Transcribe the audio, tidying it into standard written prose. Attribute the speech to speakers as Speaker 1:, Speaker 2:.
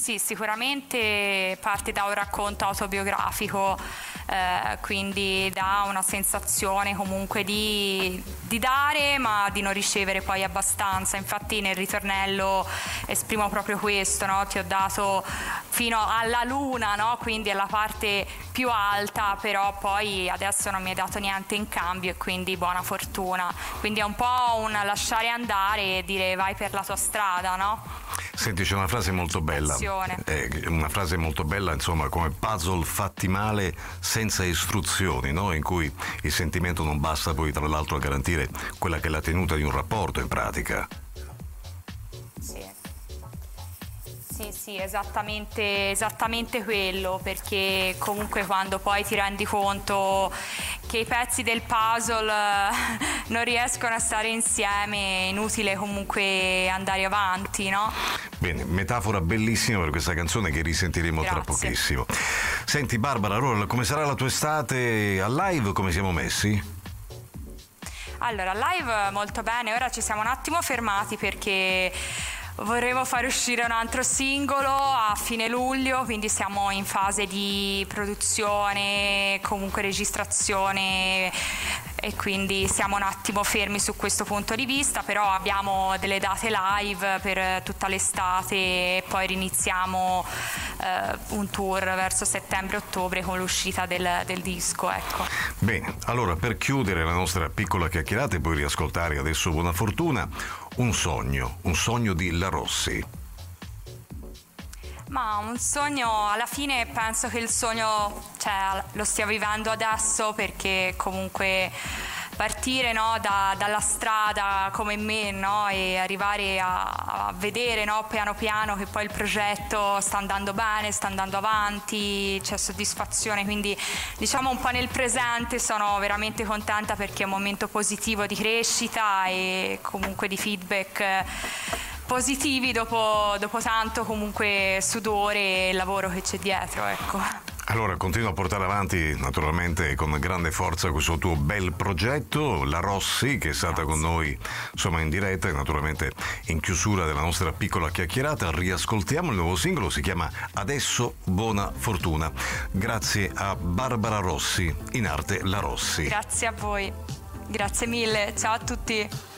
Speaker 1: Sì, sicuramente parte da un racconto autobiografico, quindi dà una sensazione comunque di dare ma di non ricevere poi abbastanza. Infatti nel ritornello esprimo proprio questo, no? Ti ho dato fino alla luna, no? Quindi alla parte più alta, però poi adesso non mi hai dato niente in cambio e quindi buona fortuna. Quindi è un po' un lasciare andare e dire vai per la tua strada, no?
Speaker 2: Senti, c'è una frase molto bella, insomma, come puzzle fatti male senza istruzioni, no? In cui il sentimento non basta poi tra l'altro a garantire quella che è la tenuta di un rapporto in pratica.
Speaker 1: Sì, esattamente quello, perché comunque quando poi ti rendi conto che i pezzi del puzzle non riescono a stare insieme, è inutile comunque andare avanti, no?
Speaker 2: Bene, metafora bellissima per questa canzone che risentiremo tra pochissimo. Senti Barbara, allora come sarà la tua estate al live? Come siamo messi?
Speaker 1: Allora, live molto bene, ora ci siamo un attimo fermati perché vorremmo fare uscire un altro singolo a fine luglio, quindi siamo in fase di produzione, comunque registrazione, e quindi siamo un attimo fermi su questo punto di vista, però abbiamo delle date live per tutta l'estate e poi riniziamo un tour verso settembre-ottobre con l'uscita del disco, ecco.
Speaker 2: Bene, allora per chiudere la nostra piccola chiacchierata e poi riascoltare adesso Buona Fortuna, un sogno di La Rossi.
Speaker 1: Ma un sogno, alla fine penso che il sogno, lo stia vivendo adesso, perché comunque partire, no, dalla strada come me, no, e arrivare a vedere, no, piano piano che poi il progetto sta andando bene, sta andando avanti, c'è soddisfazione, quindi diciamo un po' nel presente sono veramente contenta perché è un momento positivo di crescita e comunque di feedback positivi dopo tanto comunque sudore e lavoro che c'è dietro, ecco.
Speaker 2: Allora continua a portare avanti naturalmente con grande forza questo tuo bel progetto, La Rossi, che è stata con noi insomma in diretta e naturalmente in chiusura della nostra piccola chiacchierata. Riascoltiamo il nuovo singolo, si chiama Adesso Buona Fortuna, grazie a Barbara Rossi, in arte La Rossi.
Speaker 1: Grazie a voi, grazie mille, ciao a tutti.